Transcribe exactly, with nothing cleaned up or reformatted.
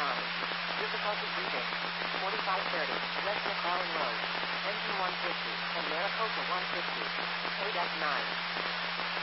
nine. Difficulty breathing. forty-five thirty, West McClellan Road. Engine one fifty, and Maricopa one fifty. Code F nine.